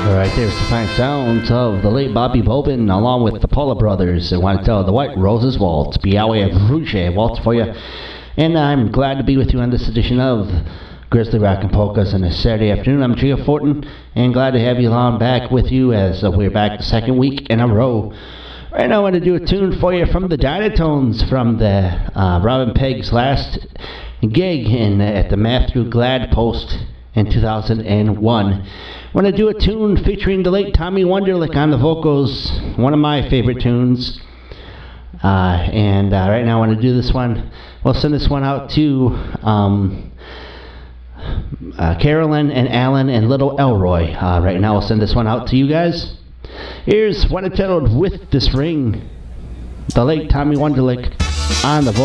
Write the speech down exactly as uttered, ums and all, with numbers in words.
Alright, there's the fine sounds of the late Bobby Bobin along with the Paula Brothers. I want to tell the White Roses Waltz, Biawe Rouge Waltz for you. And I'm glad to be with you on this edition of Grizzly Rock and Polkas on a Saturday afternoon. I'm Gio Fortin, and glad to have you along back with you as uh, we're back the second week in a row. Right now I want to do a tune for you from the Dynatones from the uh, Robin Pegg's last gig in, uh, at the Matthew Glad Post in two thousand one. I want to do a tune featuring the late Tommy Wonderlick on the vocals, one of my favorite tunes. Uh, and uh, right now I want to do this one. We'll send this one out to um, uh, Carolyn and Alan and Little Elroy. Uh, right now I'll send this one out to you guys. Here's what entitled With This Ring, the late Tommy Wonderlick on the vocals.